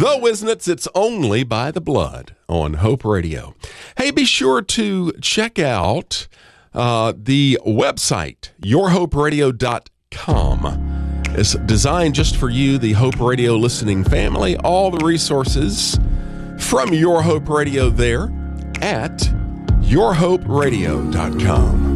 The Wisnets, it's only by the blood on Hope Radio. Hey, be sure to check out the website, yourhoperadio.com. It's designed just for you, the Hope Radio listening family. All the resources from Your Hope Radio there at yourhoperadio.com.